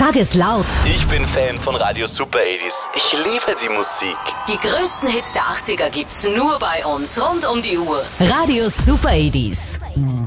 Sag es laut. Ich bin Fan von Radio Super 80s. Ich liebe die Musik. Die größten Hits der 80er gibt's nur bei uns, rund um die Uhr. Radio Super 80s.